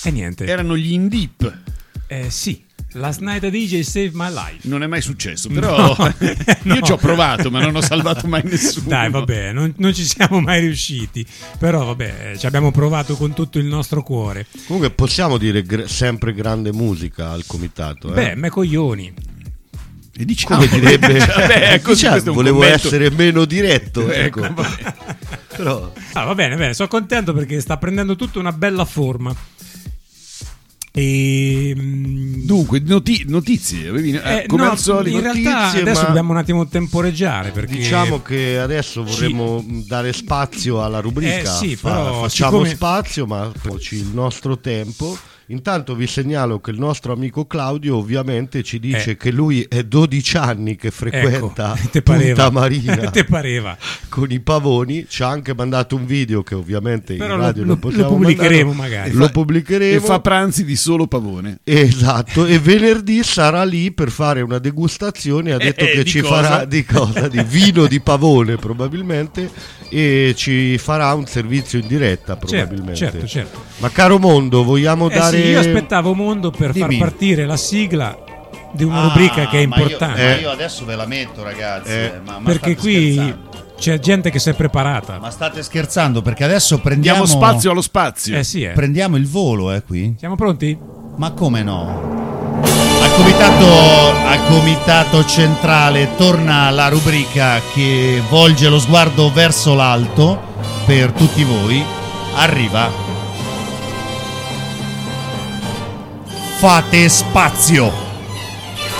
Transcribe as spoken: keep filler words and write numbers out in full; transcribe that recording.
E niente. Erano gli In Deep. Eh sì. Last night a D J saved my life. Non è mai successo, però no, no. io ci ho provato, ma non ho salvato mai nessuno. Dai, vabbè, non, non ci siamo mai riusciti. Però vabbè, ci abbiamo provato con tutto il nostro cuore. Comunque possiamo dire gr- sempre grande musica al comitato. Eh? Beh, me coglioni. E diciamo, come direbbe, vabbè, così, diciamo, questo è un volevo commento. essere meno diretto. Ecco, Ecco. Però... Ah, va bene, bene, sono contento perché sta prendendo tutta una bella forma. E dunque noti- notizie avevi, eh, come no, al solito in realtà notizie, adesso ma dobbiamo un attimo temporeggiare perché diciamo che adesso vorremmo Ci... dare spazio alla rubrica. eh, sì, Fa- però facciamo siccome... spazio, ma poi il nostro tempo. Intanto vi segnalo che il nostro amico Claudio ovviamente ci dice eh. che lui è dodici anni che frequenta ecco, te pareva. Punta Marina te pareva. con i pavoni. Ci ha anche mandato un video che ovviamente però in radio lo, non possiamo lo pubblicheremo mandare. magari Lo pubblicheremo e fa pranzi di solo pavone. Esatto, e venerdì sarà lì per fare una degustazione. Ha detto eh, che di ci cosa? farà di cosa? Di vino di pavone probabilmente, e ci farà un servizio in diretta probabilmente. Certo, certo, certo. Ma caro Mondo, vogliamo eh dare... sì, io aspettavo Mondo per Dimmi. far partire la sigla di una Ah, rubrica che è ma io- importante. Ma io, adesso ve la metto, ragazzi. Eh. ma, ma perché state qui scherzando? c'è gente che si è preparata. Ma state scherzando? Perché adesso prendiamo Diamo spazio allo spazio. Eh sì, eh. Prendiamo il volo, eh, qui. Siamo pronti? Ma come no? Al comitato, al comitato centrale torna la rubrica che volge lo sguardo verso l'alto per tutti voi. Arriva. Fate spazio.